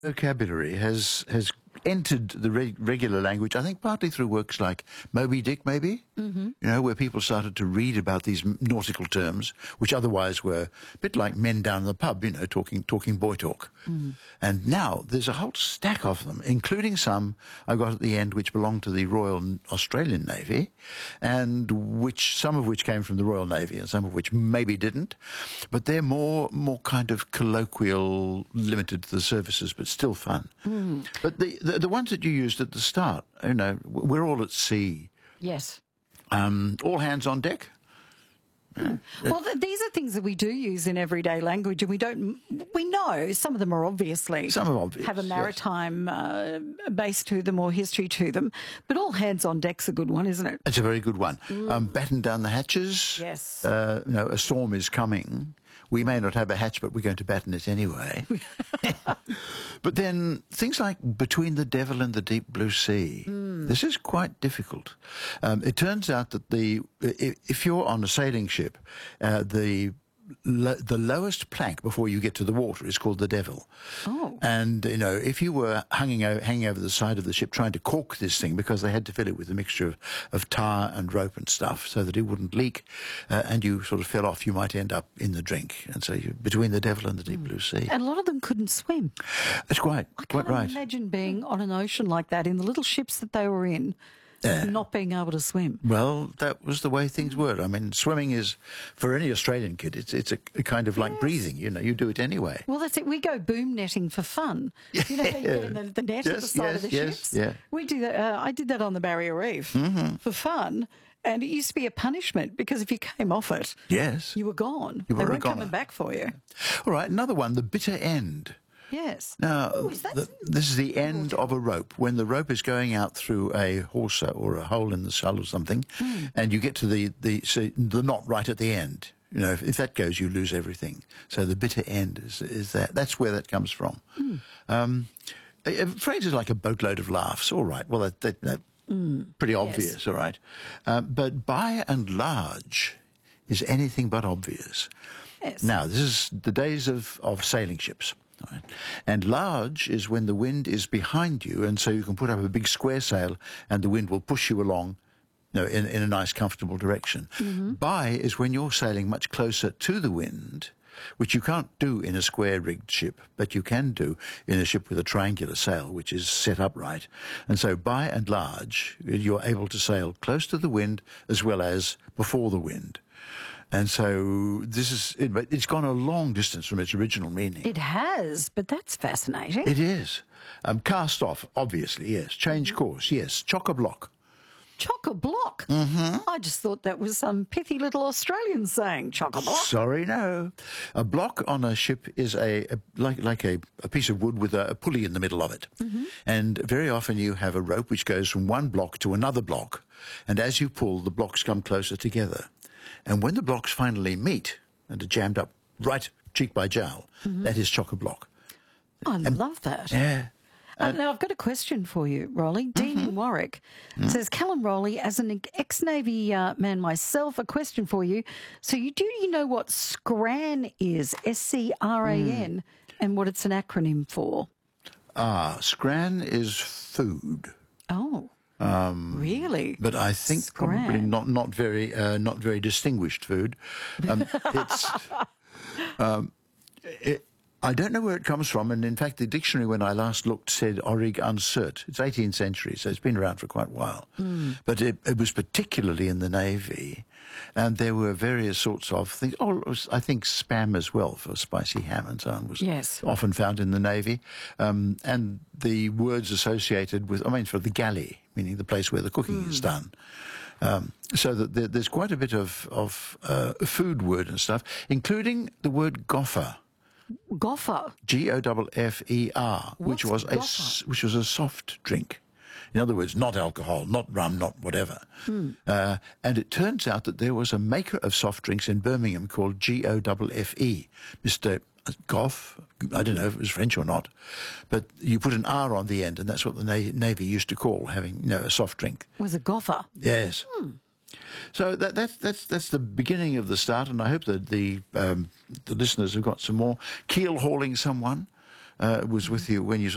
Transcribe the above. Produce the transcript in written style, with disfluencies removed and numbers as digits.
vocabulary has entered the regular language, I think partly through works like Moby Dick, maybe, where people started to read about these nautical terms, which otherwise were a bit like men down in the pub, talking boy talk. And now there's a whole stack of them, including some I got at the end which belonged to the Royal Australian Navy, and some of which came from the Royal Navy and some of which maybe didn't. But they're more kind of colloquial, limited to the services, but still fun. But the ones that you used at the start, we're all at sea. Yes. All hands on deck. Well, these are things that we do use in everyday language, and we know some of them are obviously have a maritime base to them or history to them, but all hands on deck's a good one, isn't it? It's a very good one. Batten down the hatches. Yes. A storm is coming. We may not have a hatch, but we're going to batten it anyway. But then things like between the devil and the deep blue sea. This is quite difficult. It turns out that if you're on a sailing ship, the lowest plank before you get to the water is called the devil. Oh. And, if you were hanging over the side of the ship trying to cork this thing, because they had to fill it with a mixture of tar and rope and stuff so that it wouldn't leak, and you sort of fell off, you might end up in the drink. And so you're between the devil and the deep blue sea. And a lot of them couldn't swim. That's quite right. I can't imagine being on an ocean like that in the little ships that they were in. Not being able to swim. Well, that was the way things were. I mean, swimming is, for any Australian kid, it's a kind of like breathing. You do it anyway. Well, that's it. We go boom netting for fun. You get in the net at the side of the ships. Yeah. We do that. I did that on the Barrier Reef for fun. And it used to be a punishment because if you came off it, you were gone. They weren't coming back for you. All right, another one, the bitter end. Yes. Now, this is the end of a rope. When the rope is going out through a hawser or a hole in the hull or something, and you get to the knot right at the end. If that goes, you lose everything. So the bitter end is that. That's where that comes from. Phrases like a boatload of laughs. All right. Well, that's pretty obvious. All right. But by and large is anything but obvious. Yes. Now, this is the days of sailing ships. Right. And large is when the wind is behind you, and so you can put up a big square sail and the wind will push you along in a nice, comfortable direction. By is when you're sailing much closer to the wind, which you can't do in a square-rigged ship, but you can do in a ship with a triangular sail, which is set upright. And so by and large, you're able to sail close to the wind as well as before the wind. And so it's gone a long distance from its original meaning. It has, but that's fascinating. It is. Cast off, obviously, yes. Change course, yes. Chock-a-block. Chock-a-block? I just thought that was some pithy little Australian saying, chock-a-block. Sorry, no. A block on a ship is like a piece of wood with a pulley in the middle of it. And very often you have a rope which goes from one block to another block. And as you pull, the blocks come closer together. And when the blocks finally meet and are jammed up right cheek by jowl, that is chock-a-block. I love that. Yeah. Now, I've got a question for you, Rolly. Dean in Warwick says, Callum Rowley, as an ex-Navy man myself, a question for you. So do you know what SCRAN is, SCRAN, and what it's an acronym for? SCRAN is food. Oh. Really? But I think SCRAN. probably not very distinguished food. I don't know where it comes from, and in fact the dictionary when I last looked said Orig uncert. It's 18th century, so it's been around for quite a while. But it was particularly in the Navy, and there were various sorts of things. I think spam as well, for spicy ham and so on, was often found in the Navy. And the words associated with, for the galley, meaning the place where the cooking is done. So that there's quite a bit of food word and stuff, including the word goffer. Goffer? Goffer, which was a soft drink. In other words, not alcohol, not rum, not whatever. And it turns out that there was a maker of soft drinks in Birmingham called Goffe, Mr. Goff. I don't know if it was French or not, but you put an R on the end, and that's what the Navy used to call having a soft drink. Was a goffer? Yes. So that's the beginning of the start, and I hope that the listeners have got some more. Keel hauling someone was with you when you